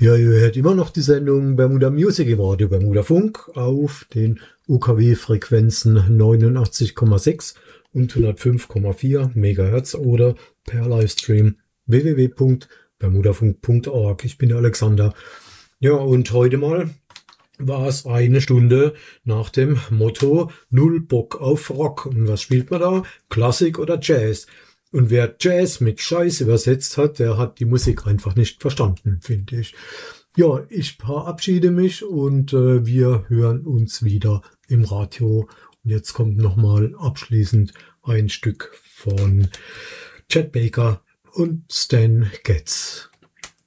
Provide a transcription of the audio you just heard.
Ja, ihr hört immer noch die Sendung Bermuda Music im Radio Bermuda Funk auf den UKW-Frequenzen 89,6 und 105,4 Megahertz oder per Livestream www.bermudafunk.org. Ich bin der Alexander. Ja, und heute mal war es eine Stunde nach dem Motto Null Bock auf Rock. Und was spielt man da? Klassik oder Jazz? Und wer Jazz mit Scheiß übersetzt hat, der hat die Musik einfach nicht verstanden, finde ich. Ja, ich verabschiede mich und wir hören uns wieder im Radio. Und jetzt kommt nochmal abschließend ein Stück von Chet Baker und Stan Getz.